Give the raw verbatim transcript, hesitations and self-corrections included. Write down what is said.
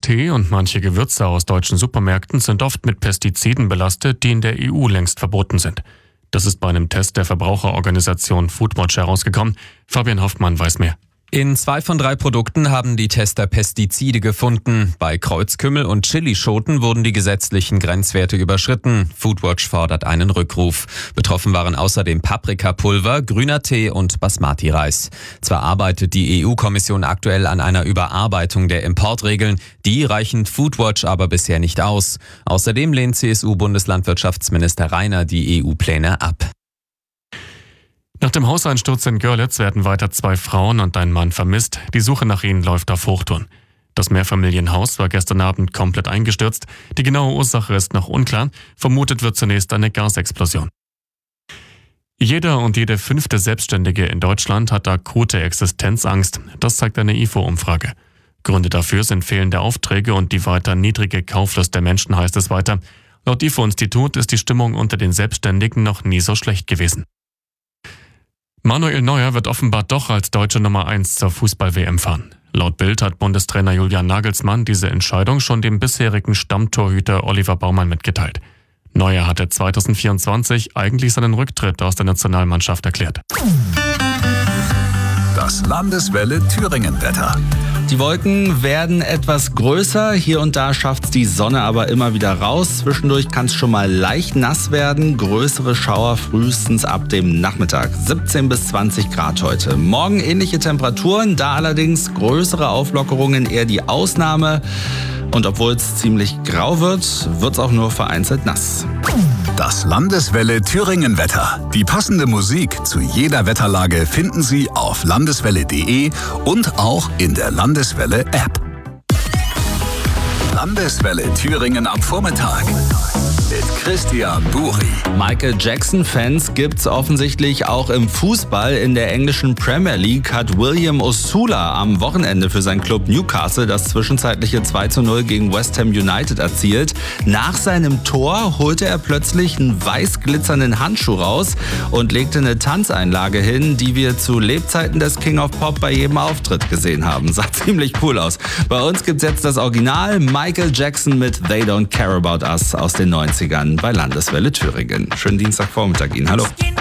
Tee und manche Gewürze aus deutschen Supermärkten sind oft mit Pestiziden belastet, die in der E U längst verboten sind. Das ist bei einem Test der Verbraucherorganisation Foodwatch herausgekommen. Fabian Hoffmann weiß mehr. In zwei von drei Produkten haben die Tester Pestizide gefunden. Bei Kreuzkümmel und Chilischoten wurden die gesetzlichen Grenzwerte überschritten. Foodwatch fordert einen Rückruf. Betroffen waren außerdem Paprikapulver, grüner Tee und Basmati-Reis. Zwar arbeitet die E U-Kommission aktuell an einer Überarbeitung der Importregeln, die reichen Foodwatch aber bisher nicht aus. Außerdem lehnt C S U-Bundeslandwirtschaftsminister Rainer die E U-Pläne ab. Nach dem Hauseinsturz in Görlitz werden weiter zwei Frauen und ein Mann vermisst. Die Suche nach ihnen läuft auf Hochtouren. Das Mehrfamilienhaus war gestern Abend komplett eingestürzt. Die genaue Ursache ist noch unklar. Vermutet wird zunächst eine Gasexplosion. Jeder und jede fünfte Selbstständige in Deutschland hat akute Existenzangst. Das zeigt eine I F O-Umfrage. Gründe dafür sind fehlende Aufträge und die weiter niedrige Kauflust der Menschen, heißt es weiter. Laut I F O-Institut ist die Stimmung unter den Selbstständigen noch nie so schlecht gewesen. Manuel Neuer wird offenbar doch als deutsche Nummer eins zur Fußball-W M fahren. Laut Bild hat Bundestrainer Julian Nagelsmann diese Entscheidung schon dem bisherigen Stammtorhüter Oliver Baumann mitgeteilt. Neuer hatte zweitausendvierundzwanzig eigentlich seinen Rücktritt aus der Nationalmannschaft erklärt. Das Landeswelle Thüringen-Wetter. Die Wolken werden etwas größer, hier und da schafft's die Sonne aber immer wieder raus. Zwischendurch kann es schon mal leicht nass werden, größere Schauer frühestens ab dem Nachmittag. siebzehn bis zwanzig Grad heute. Morgen ähnliche Temperaturen, da allerdings größere Auflockerungen eher die Ausnahme. Und obwohl es ziemlich grau wird, wird's auch nur vereinzelt nass. Das Landeswelle Thüringen-Wetter. Die passende Musik zu jeder Wetterlage finden Sie auf landeswelle punkt de und auch in der Landeswelle-App. Landeswelle Thüringen am Vormittag mit Christian Buri. Michael Jackson-Fans gibt's offensichtlich auch im Fußball. In der englischen Premier League hat William Osula am Wochenende für seinen Club Newcastle das zwischenzeitliche zwei zu null gegen West Ham United erzielt. Nach seinem Tor holte er plötzlich einen weiß glitzernden Handschuh raus und legte eine Tanzeinlage hin, die wir zu Lebzeiten des King of Pop bei jedem Auftritt gesehen haben. Sah ziemlich cool aus. Bei uns gibt's jetzt das Original Michael Jackson mit They Don't Care About Us aus den neunzigern bei Landeswelle Thüringen. Schönen Dienstagvormittag Ihnen. Hallo.